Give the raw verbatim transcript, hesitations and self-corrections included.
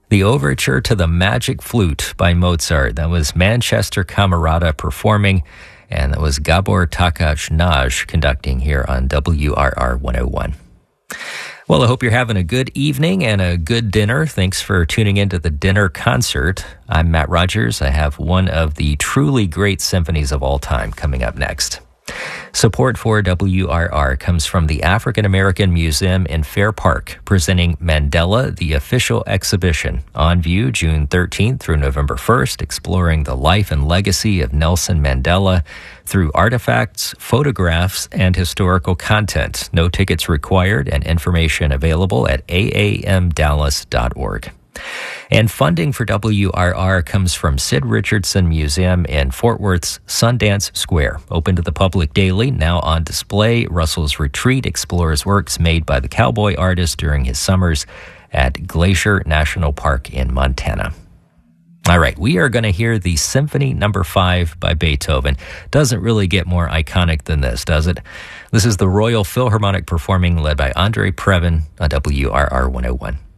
The Overture to the Magic Flute by Mozart. That was Manchester Camerata performing, and that was Gabor Takács-Nagy conducting here on W R R one oh one. Well, I hope you're having a good evening and a good dinner. Thanks for tuning into the dinner concert. I'm Matt Rogers. I have one of the truly great symphonies of all time coming up next. Support for W R R comes from the African American Museum in Fair Park, presenting Mandela, the official exhibition, on view June thirteenth through November first, exploring the life and legacy of Nelson Mandela through artifacts, photographs, and historical content. No tickets required, and information available at a a m dallas dot org. And funding for W R R comes from Sid Richardson Museum in Fort Worth's Sundance Square. Open to the public daily, now on display. Russell's Retreat explores works made by the cowboy artist during his summers at Glacier National Park in Montana. All right, we are going to hear the Symphony Number five by Beethoven. Doesn't really get more iconic than this, does it? This is the Royal Philharmonic performing, led by Andre Previn on W R R one oh one.